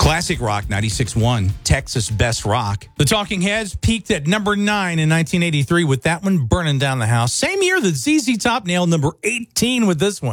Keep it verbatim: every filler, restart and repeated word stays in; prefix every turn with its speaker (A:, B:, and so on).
A: Classic Rock ninety-six point one, Texas Best Rock. The Talking Heads peaked at number nine in nineteen eighty-three with that one, Burning Down the House. Same year that Z Z Top nailed number eighteen with this one.